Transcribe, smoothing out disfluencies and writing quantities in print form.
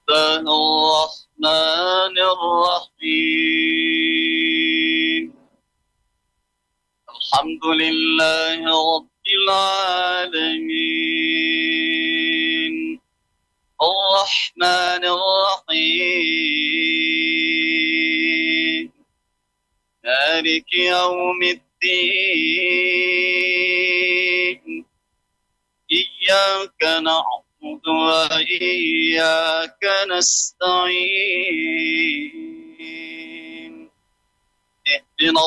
الرحمن الرحيم الحمد لله رب العالمين الرحمن الرحيم مالك يوم الدين إياك نعبد وإياك نستعين اهدنا